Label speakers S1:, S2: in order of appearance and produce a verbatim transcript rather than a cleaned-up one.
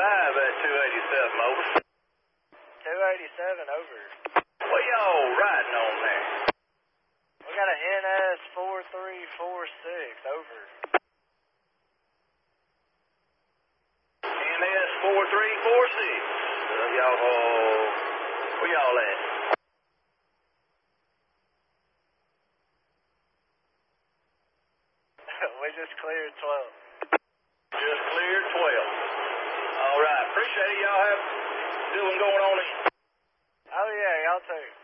S1: five at two eighty-seven, over.
S2: two eighty-seven, over.
S1: What y'all riding on there?
S2: We got a N S four three four six, over.
S1: N S four three four six. Uh, y'all, uh, where y'all at?
S2: We just cleared twelve.
S1: Just cleared twelve. All right. Appreciate it. Y'all have a good one going on in.
S2: Oh, yeah, y'all too.